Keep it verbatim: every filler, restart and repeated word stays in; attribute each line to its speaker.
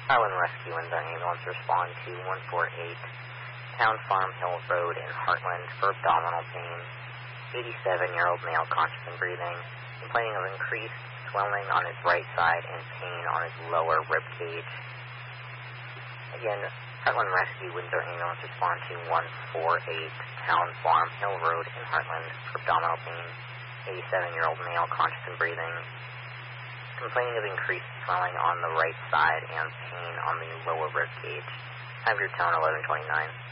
Speaker 1: Heartland Rescue and their ambulance respond to one four eight Town Farm Hill Road in Heartland for abdominal pain. eighty-seven-year-old male conscious and breathing, complaining of increased swelling on his right side and pain on his lower rib cage. Again, Heartland Rescue and their ambulance respond to one four eight Town Farm Hill Road in Heartland for abdominal pain. eighty-seven-year-old male conscious and breathing, complaining of increased swelling on the right side and pain on the lower rib cage. Have your tone eleven twenty-nine.